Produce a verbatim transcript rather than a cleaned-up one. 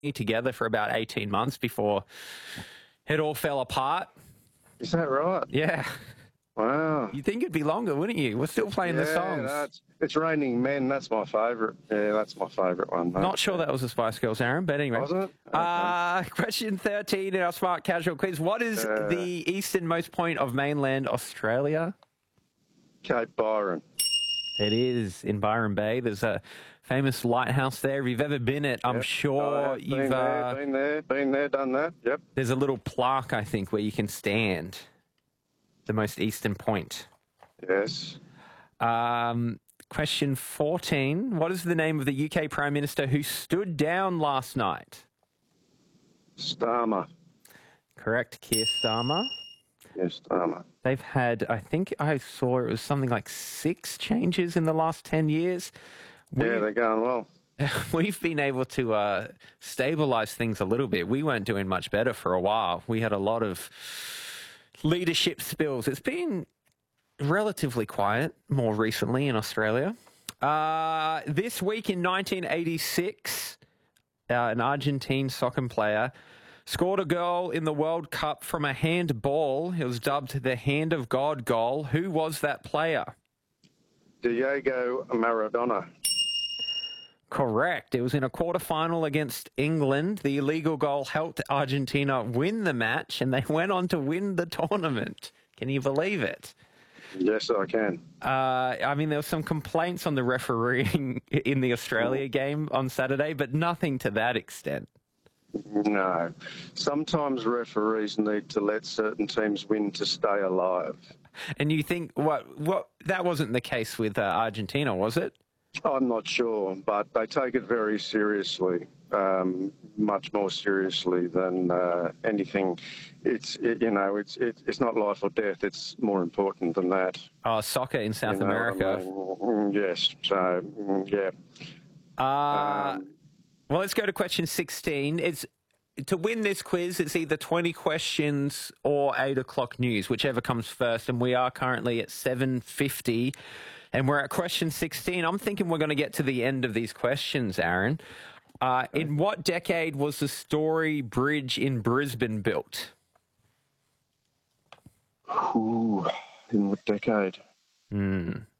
together for about eighteen months before it all fell apart. Is that right? Yeah. Wow. You'd think it'd be longer, wouldn't you? We're still playing yeah, the songs. No, it's, it's Raining Men. That's my favourite. Yeah, that's my favourite one. Mate. Not sure that was the Spice Girls, Aaron, but anyway. Was it? Okay. Uh, question thirteen in our Smart Casual quiz. What is Uh, the easternmost point of mainland Australia? Cape Byron. It is in Byron Bay. There's a famous lighthouse there. If you've ever been it, I'm Yep. sure I have you've... been there, uh, been there, been there, done that. Yep. There's a little plaque, I think, where you can stand. The most eastern point. Yes. Um, question fourteen. What is the name of the U K Prime Minister who stood down last night? Starmer. Correct, Keir Starmer. Yes, Starmer. They've had, I think I saw it was something like six changes in the last ten years. We, Yeah, they're going well. We've been able to uh, stabilise things a little bit. We weren't doing much better for a while. We had a lot of leadership spills. It's been relatively quiet more recently in Australia. Uh, this week in nineteen eighty-six, uh, an Argentine soccer player scored a goal in the World Cup from a handball. It was dubbed the Hand of God goal. Who was that player? Diego Maradona. Correct. It was in a quarter-final against England. The illegal goal helped Argentina win the match, and they went on to win the tournament. Can you believe it? Yes, I can. Uh, I mean, there were some complaints on the refereeing in the Australia game on Saturday, but nothing to that extent. No. Sometimes referees need to let certain teams win to stay alive. And you think, what, what, that wasn't the case with uh, Argentina, was it? I'm not sure, but they take it very seriously, um, much more seriously than uh, anything. It's it, you know, it's it, it's not life or death. It's more important than that. Oh, soccer in South You know America. what I mean? Yes. So mm, yeah. Uh, Um, well, let's go to question sixteen. It's to win this quiz, it's either twenty questions or eight o'clock news, whichever comes first. And we are currently at seven fifty. And we're at question sixteen. I'm thinking we're going to get to the end of these questions, Aaron. Uh, in what decade was the Story Bridge in Brisbane built? Ooh, in what decade? Mm.